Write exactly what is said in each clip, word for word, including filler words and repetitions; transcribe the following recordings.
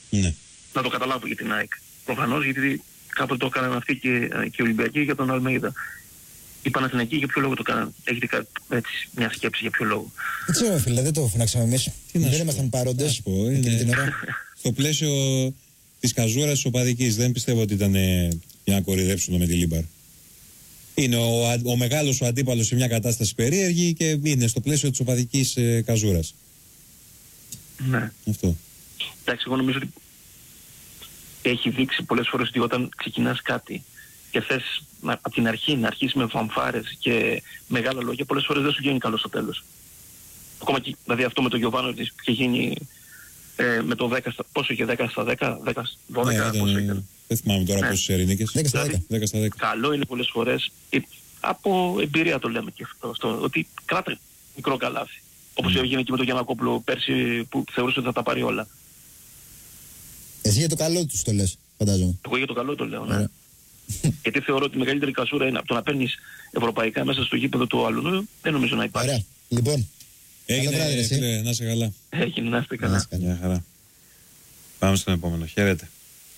Ναι. Να το καταλάβω για την ΑΕΚ. Προφανώς, γιατί κάποτε το έκαναν αυτοί και, και οι Ολυμπιακοί για τον Αλμέιδα. Οι Παναθηναϊκοί για ποιο λόγο το κάναν? Έχετε κα, έτσι, μια σκέψη για ποιο λόγο? Δεν ξέρω, φίλε, δεν το φωνάξαμε εμείς. Δεν ήμασταν παρόντες εκείνη την ώρα. Στο πλαίσιο της καζούρας της οπαδικής, δεν πιστεύω ότι ήταν ε, για να κορυδέψουν το με τη Λίμπαρ. Είναι ο, ο μεγάλος ο αντίπαλος σε μια κατάσταση περίεργη και είναι στο πλαίσιο της οπαδικής ε, καζούρας. Ναι. Αυτό. Εντάξει, εγώ νομίζω ότι έχει δείξει πολλές φορές ότι όταν ξεκινάς κάτι και θες από την αρχή να αρχίσεις με φανφάρες και μεγάλα λόγια, πολλές φορές δεν σου γίνει καλό στο τέλος. Ακόμα και δηλαδή αυτό με τον Γιωβάνο που είχε γίνει ε, με το δέκα, πόσο είχε, δέκα στα δέκα, δέκα στα δώδεκα, ναι, πόσο ναι, ήταν. Δεν θυμάμαι τώρα ναι. πόσες ερηνίκες. δέκα στα δέκα. δέκα στα δέκα. Καλό είναι πολλές φορές, ε, από εμπειρία το λέμε και αυτό, αυτό ότι κράτα μικρό καλάθι. Όπως mm. έγινε και με τον Γιαννακόπουλο πέρσι που θεωρούσε ότι θα τα πάρει όλα. Εσύ για το καλό τους το λες, φαντάζομαι. Εγώ για το καλό το λέω, ναι. Γιατί θεωρώ ότι η μεγαλύτερη κασούρα είναι από το να παίρνεις ευρωπαϊκά μέσα στο γήπεδο του άλλου. Δεν νομίζω να υπάρχει. Ωραία. Λοιπόν, έγινε, βράδυ, φίλε, να είσαι καλά. Έγινε, να είστε καλά. Μια χαρά. Πάμε στον επόμενο. Χαίρετε.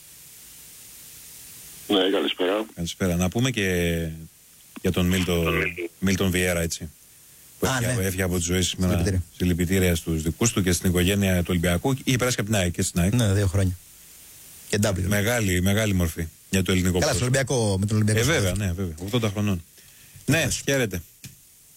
Ναι, καλησπέρα. Καλησπέρα. Να πούμε και για τον Μίλτον Βιέρα, έτσι. Που Α, έφυγε, ναι. έφυγε από τη ζωή σήμερα. Συλληπιτήρια στους δικούς του και στην οικογένεια του Ολυμπιακού. Είχε περάσει και από την ΑΕΚ και στην ΑΕΚ. Ναι, δύο χρόνια. Και W. Μεγάλη, μεγάλη μορφή για το ελληνικό Καλά, στο Ολυμπιακό, με τον Ολυμπιακό. Ε, βέβαια, ναι, βέβαια. ογδόντα χρονών. Ναι, χαίρετε.